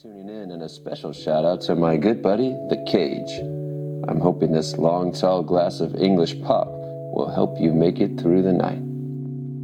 tuning in, and a special shout out to my good buddy, The Cage. I'm hoping this long, tall glass of English pop will help you make it through the night.